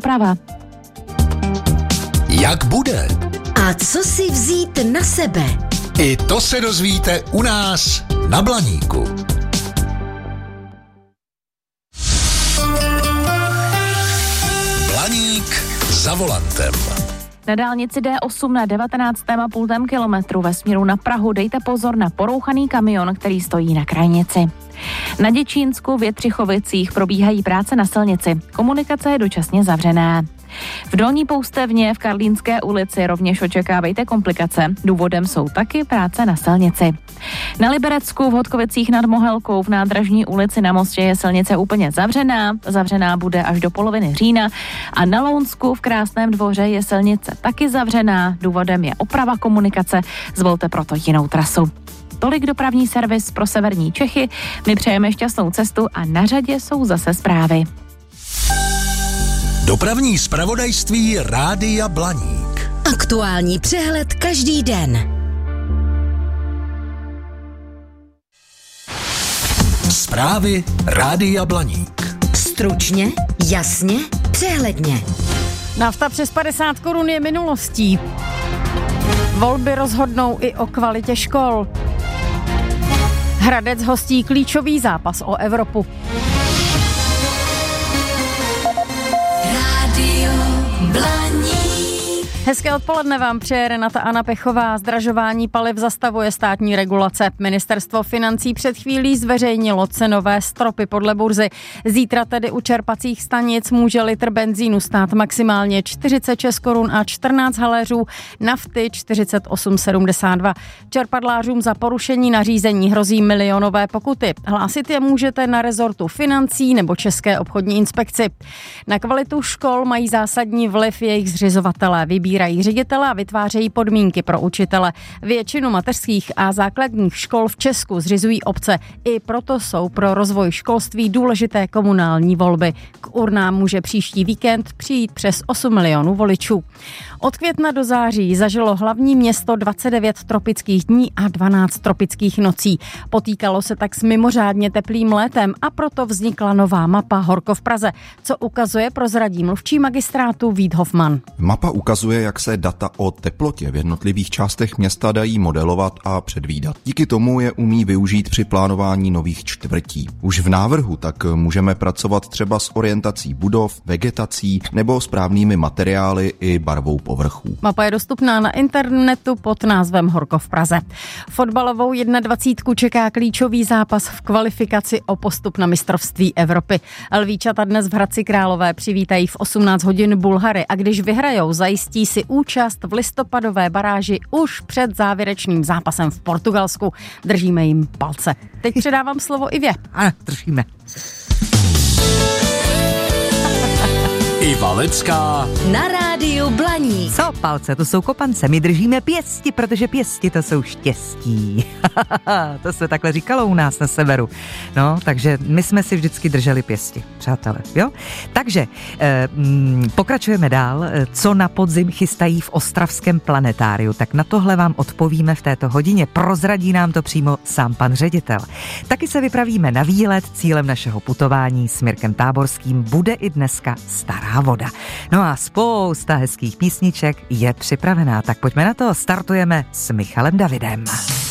oprava. Jak bude? A co si vzít na sebe? I to se dozvíte u nás na Blaníku. Blaník za volantem. Na dálnici D8 na 19,5 kilometru ve směru na Prahu dejte pozor na porouchaný kamion, který stojí na krajnici. Na Děčínsku v Jetřichovicích probíhají práce na silnici. Komunikace je dočasně zavřená. V Dolní Poustevně v Karlínské ulici rovněž očekávejte komplikace. Důvodem jsou taky práce na silnici. Na Liberecku v Hodkovicích nad Mohelkou v Nádražní ulici na Mostě je silnice úplně zavřená. Zavřená bude až do poloviny října. A na Lounsku v Krásném Dvoře je silnice taky zavřená. Důvodem je oprava komunikace. Zvolte proto jinou trasu. Tolik dopravní servis pro severní Čechy. My přejeme šťastnou cestu a na řadě jsou zase zprávy. Dopravní zpravodajství Rádia Blaník. Aktuální přehled každý den. Zprávy Rádia Blaník. Stručně, jasně, přehledně. Nafta přes 50 korun je minulostí. Volby rozhodnou i o kvalitě škol. Hradec hostí klíčový zápas o Evropu. Hezké odpoledne vám přeje Renata Anna Pechová. Zdražování paliv zastavuje státní regulace. Ministerstvo financí před chvílí zveřejnilo cenové stropy podle burzy. Zítra tedy u čerpacích stanic může litr benzínu stát maximálně 46 korun a 14 haléřů, nafty 48,72. Čerpadlářům za porušení nařízení hrozí milionové pokuty. Hlásit je můžete na rezortu financí nebo České obchodní inspekci. Na kvalitu škol mají zásadní vliv jejich zřizovatelé. Vybírají ředitele a vytvářejí podmínky pro učitele. Většinu mateřských a základních škol v Česku zřizují obce. I proto jsou pro rozvoj školství důležité komunální volby. K urnám může příští víkend přijít přes 8 milionů voličů. Od května do září zažilo hlavní město 29 tropických dní a 12 tropických nocí. Potýkalo se tak s mimořádně teplým létem a proto vznikla nová mapa Horko v Praze, co ukazuje prozradí mluvčí magistrátu Vít Hofman. Mapa ukazuje, jak se data o teplotě v jednotlivých částech města dají modelovat a předvídat. Díky tomu je umí využít při plánování nových čtvrtí. Už v návrhu tak můžeme pracovat třeba s orientací budov, vegetací nebo správnými materiály i barvou povrchů. Mapa je dostupná na internetu pod názvem Horko v Praze. Fotbalovou 21 čeká klíčový zápas v kvalifikaci o postup na mistrovství Evropy. Lvíčata dnes v Hradci Králové přivítají v 18 hodin Bulhary a když vyhrajou, zajistí si účast v listopadové baráži už před závěrečným zápasem v Portugalsku. Držíme jim palce. Teď předávám slovo Ivě. Ano, držíme. Iva Lecká Na rádiu Blaník. Co palce, to jsou kopance, my držíme pěsti, protože pěsti to jsou štěstí. To se takhle říkalo u nás na severu. No, takže my jsme si vždycky drželi pěsti, přátelé, jo? Takže pokračujeme dál. Co na podzim chystají v ostravském planetáriu, tak na tohle vám odpovíme v této hodině. Prozradí nám to přímo sám pan ředitel. Taky se vypravíme na výlet. Cílem našeho putování s Mirkem Táborským bude i dneska Stará voda. No a spousta hezkých písniček je připravená, tak pojďme na to, startujeme s Michalem Davidem.